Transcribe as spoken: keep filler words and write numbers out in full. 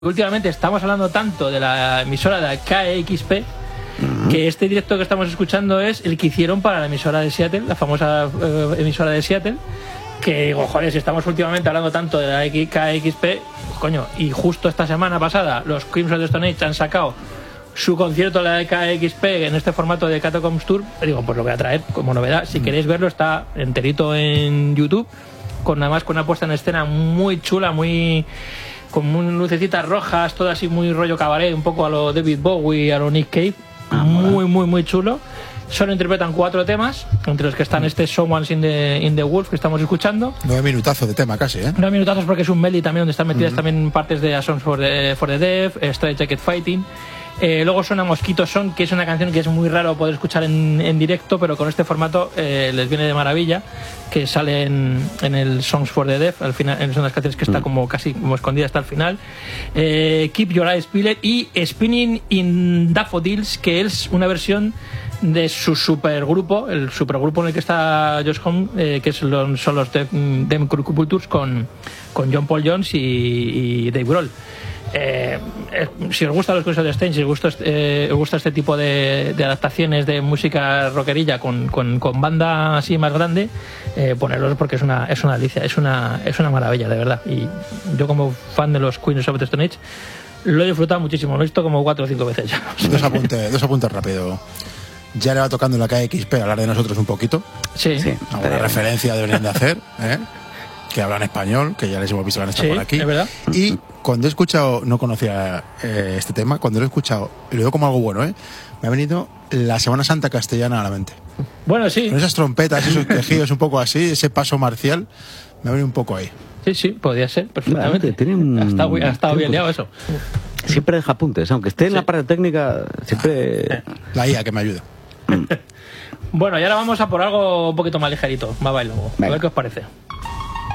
Últimamente estamos hablando tanto de la emisora de K X P uh-huh. que este directo que estamos escuchando es el que hicieron para la emisora de Seattle, la famosa eh, emisora de Seattle, que digo, joder, si estamos últimamente hablando tanto de la K X P, pues, coño, y justo esta semana pasada los Queens of the Stone Age han sacado su concierto de la K X P en este formato de Catacombs Tour. Digo, pues lo voy a traer como novedad. Si uh-huh. queréis verlo, está enterito en YouTube, con nada más con una puesta en escena muy chula, muy... con lucecitas rojas, todo así muy rollo cabaret, un poco a lo David Bowie, a lo Nick Cave. Ah, muy, muy, muy chulo. Solo interpretan cuatro temas, entre los que están este Someone's in the, in the Wolf que estamos escuchando. Nueve minutazos de tema casi, ¿eh? Nueve minutazos porque es un medley también donde están metidas mm-hmm. también partes de A Song for the, for the Deaf, Straight Jacket Fighting. Eh, luego suena Mosquito Song, que es una canción que es muy raro poder escuchar en, en directo, pero con este formato eh, les viene de maravilla, que sale en, en el Songs for the Deaf, al final, en unas canciones que está como casi como escondida hasta el final. Eh, Keep Your Eyes Peeled y Spinning in Daffodils, que es una versión de su supergrupo, el supergrupo en el que está Josh Homme, eh, que es los, son los Them Cultures con, con John Paul Jones y, y Dave Grohl. Eh, eh, si os gustan los Queens of the Stone Age, si os gusta, eh, os gusta este tipo de, de adaptaciones de música rockerilla con, con, con banda así más grande, eh, ponerlos porque es una, es una delicia, es una, es una maravilla, de verdad. Y yo, como fan de los Queens of the Stone Age, lo he disfrutado muchísimo, lo he visto como cuatro o cinco veces ya. Dos apuntes, dos apuntes rápido. Ya le va tocando en la K X P hablar de nosotros un poquito. Sí, sí. Alguna referencia deberían de hacer, ¿eh? Que hablan español, que ya les hemos visto que han estado sí, por aquí. Es verdad. Y cuando he escuchado, no conocía eh, este tema, cuando lo he escuchado, y lo veo como algo bueno, ¿eh? Me ha venido la Semana Santa castellana a la mente. Bueno, sí. Con esas trompetas, esos quejidos un poco así, ese paso marcial, me ha venido un poco ahí. Sí, sí, podría ser, perfectamente. Tiene un... Ha estado, ha estado bien liado eso. Siempre deja apuntes, aunque esté en sí. la parte técnica, siempre... La I A que me ayuda. Bueno, y ahora vamos a por algo un poquito más ligerito, más bailongo. A ver qué os parece.